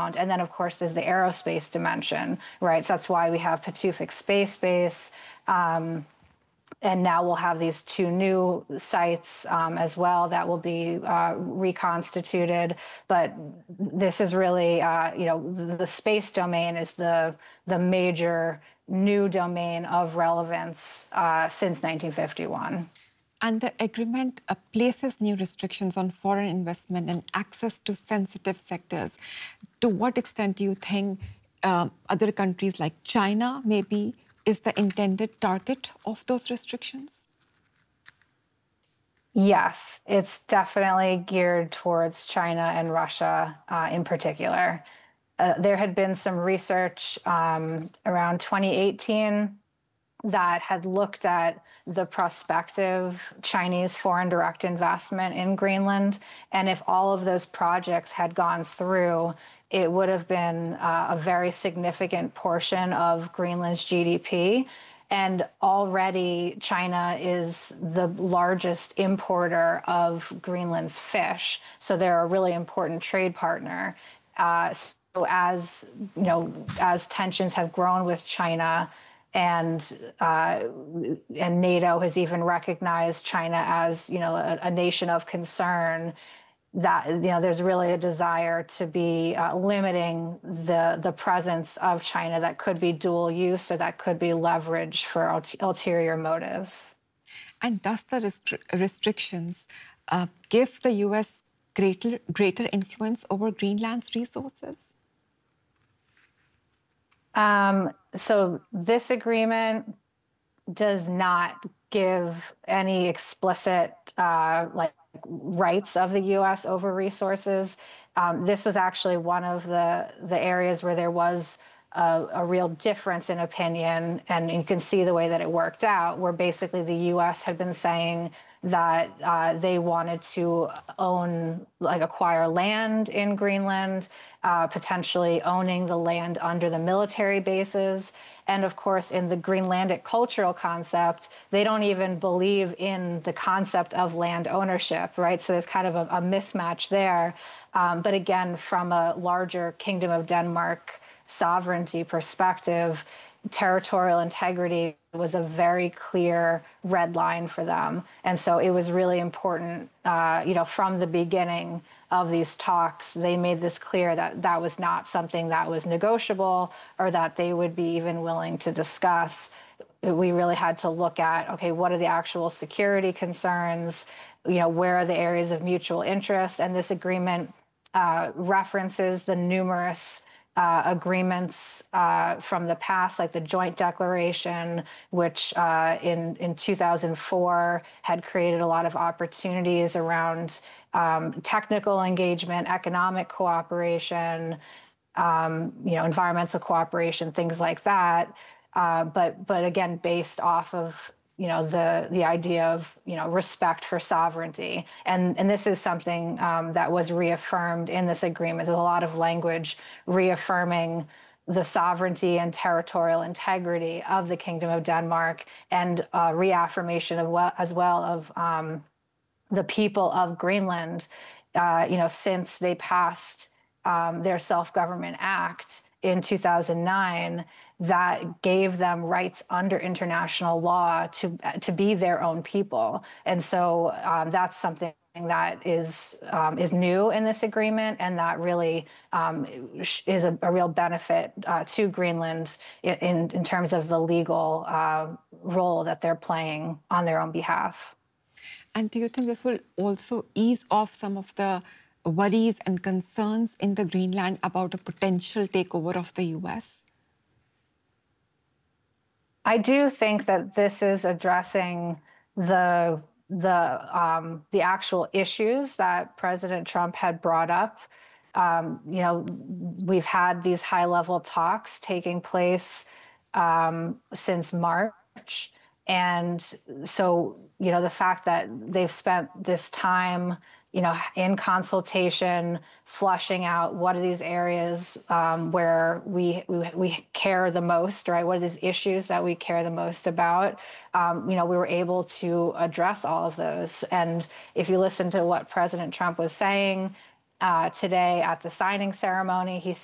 ground. And then, of course, there's the aerospace dimension, right? So that's why we have Patuxent Space Base. And now we'll have these two new sites as well that will be reconstituted. But this is really, the space domain is the major new domain of relevance since 1951. And the agreement places new restrictions on foreign investment and access to sensitive sectors. To what extent do you think other countries like China maybe is the intended target of those restrictions? Yes, it's definitely geared towards China and Russia in particular. There had been some research around 2018 that had looked at the prospective Chinese foreign direct investment in Greenland. And if all of those projects had gone through, it would have been a very significant portion of Greenland's GDP. And already China is the largest importer of Greenland's fish. So they're a really important trade partner. So as tensions have grown with China, and NATO has even recognized China as, a nation of concern, that, there's really a desire to be limiting the presence of China that could be dual use or that could be leveraged for ulterior motives. And does the restrictions give the U.S. greater influence over Greenland's resources? So this agreement does not give any explicit rights of the U.S. over resources. This was actually one of the areas where there was a real difference in opinion, and you can see the way that it worked out, where basically the U.S. had been saying that they wanted to acquire land in Greenland, potentially owning the land under the military bases. And of course, in the Greenlandic cultural concept, they don't even believe in the concept of land ownership, right? So there's kind of a mismatch there. But again, from a larger Kingdom of Denmark sovereignty perspective, territorial integrity was a very clear red line for them. And so it was really important, from the beginning of these talks, they made this clear that that was not something that was negotiable or that they would be even willing to discuss. We really had to look at, okay, what are the actual security concerns? Where are the areas of mutual interest? And this agreement references the numerous agreements from the past, like the Joint Declaration, which in 2004 had created a lot of opportunities around technical engagement, economic cooperation, environmental cooperation, things like that. But again, based off of the idea of respect for sovereignty, and this is something that was reaffirmed in this agreement. There's a lot of language reaffirming the sovereignty and territorial integrity of the Kingdom of Denmark, and reaffirmation as well of the people of Greenland. Since they passed their Self-Government Act in 2009, that gave them rights under international law to be their own people. And so that's something that is new in this agreement, and that really is a real benefit to Greenland in terms of the legal role that they're playing on their own behalf. And do you think this will also ease off some of the worries and concerns in the Greenland about a potential takeover of the U.S.? I do think that this is addressing the actual issues that President Trump had brought up. We've had these high-level talks taking place since March. And so, the fact that they've spent this time, in consultation, flushing out what are these areas where we care the most, right? What are these issues that we care the most about? We were able to address all of those. And if you listen to what President Trump was saying today at the signing ceremony, he